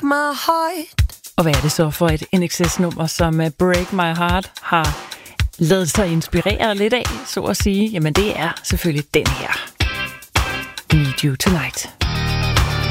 my heart. Og hvad er det så for et NXS-nummer, som Break My Heart har lavet sig inspirere lidt af, så at sige? Jamen det er selvfølgelig den her. Need You Tonight.